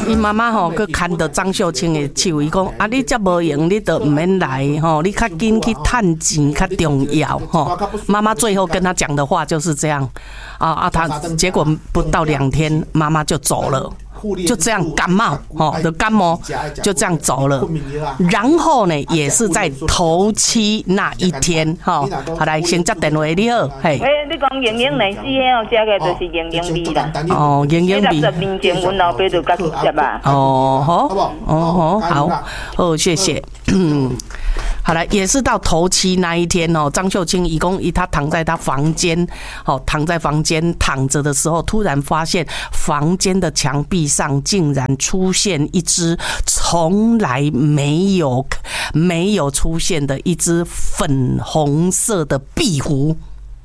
伊妈妈吼，佮牵着张秀清的手，伊讲啊，你遮无用，你都唔免来吼，你较紧去趁钱较重要吼。妈妈最后跟他讲的话就是这样他结果不到2天，妈妈就走了。就这样感冒的感冒就这样走了，然后呢，也是在头七那一天好来先接电话你好，嘿， 你讲莹莹奶昔哦，这个就是莹莹味啦。 哦，莹莹味。 10年前阮老爸就甲接啊。 好，谢谢。好了，也是到头七那一天哦，张秀清他躺在他房间，躺在房间躺着的时候，突然发现房间的墙壁上竟然出现一只从来没有出现的一只粉红色的壁虎。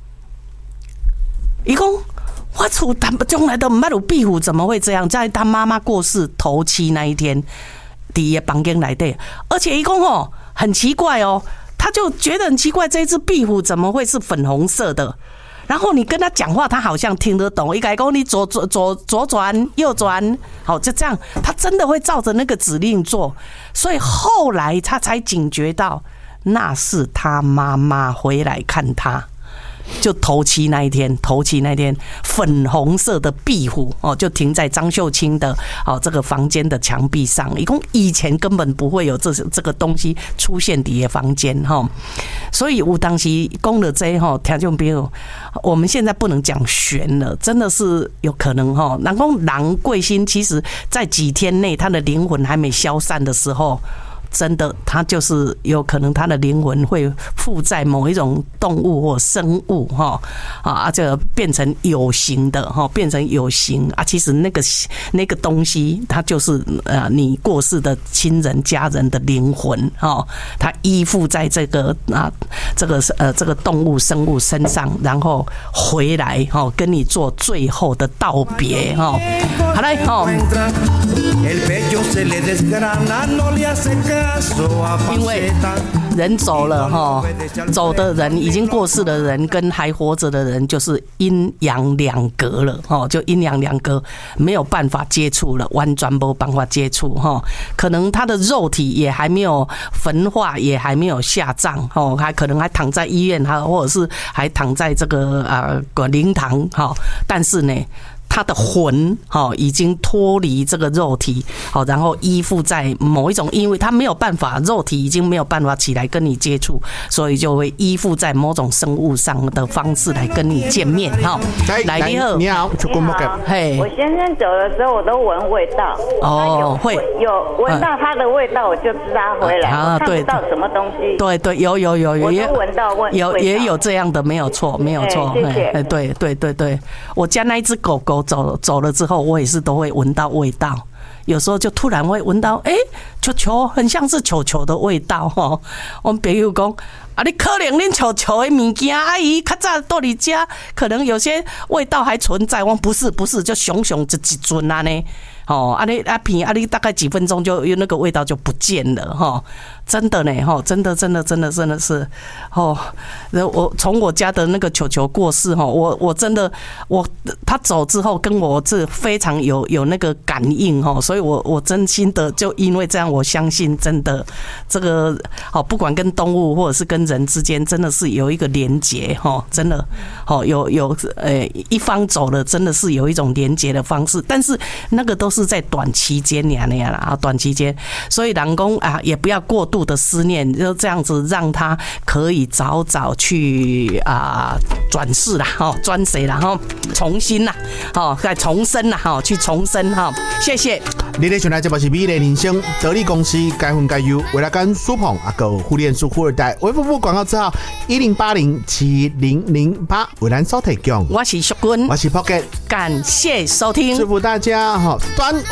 他说我厝从来都唔捌有壁虎，怎么会这样？在他妈妈过世头七那一天，第一房间来的，而且他说很奇怪哦，他就觉得很奇怪，这只壁虎怎么会是粉红色的？然后你跟他讲话，他好像听得懂。一改讲你左转右转，好就这样，他真的会照着那个指令做。所以后来他才警觉到，那是他妈妈回来看他。就头七那一天，粉红色的壁虎就停在张秀清的这个房间的墙壁上。以前根本不会有这个东西出现在房间所以有当时讲了这听众朋友，我们现在不能讲悬了，真的是有可能人讲人贵心，其实在几天内他的灵魂还没消散的时候。真的，他就是有可能他的灵魂会附在某一种动物或生物这变成有形的变成有形其实那个东西，它就是你过世的亲人家人的灵魂它依附在这个动物生物身上，然后回来跟你做最后的道别好来因为人走了走的人已经过世的人跟还活着的人就是阴阳两隔了就阴阳两隔，没有办法接触了，完全没办法接触可能他的肉体也还没有焚化，也还没有下葬还可能还躺在医院或者是还躺在这个灵堂但是呢他的魂已经脱离这个肉体然后依附在某一种，因为他没有办法，肉体已经没有办法起来跟你接触，所以就会依附在某种生物上的方式来跟你见面来你好， 嘿，我先生走的时候我都闻味道会有闻到他的味道，我就知道他回来看不到什么东西， 对有我都闻到味道， 也有这样的，没有错谢谢对，我家那一只狗狗走了之后，我也是都会闻到味道，有时候就突然会闻到球球很像是球球的味道我们朋友讲你可能恁球球的物件阿姨较早到你家，可能有些味道还存在。我不是，就熊这几尊啊呢你大概几分钟就那个味道就不见了真的呢真的是我从我家的那个球球过世我真的他走之后跟我是非常有那个感应所以我真心的就因为这样，我相信真的这个不管跟动物或者是跟人之间，真的是有一个连结真的有一方走了，真的是有一种连结的方式，但是那个都是在短期间短期间，所以人讲也不要过度的思念，就这样子让他可以早去转世啦转世啦重新啦再重生啦去重生谢谢。 你咧想来这部是美丽人生得力公司该分该优，为了跟苏鹏个互联书富二代微服务广告之后10807008为咱所提供。 我是淑君， 我是 Pocket， 感谢收听， 祝福大家端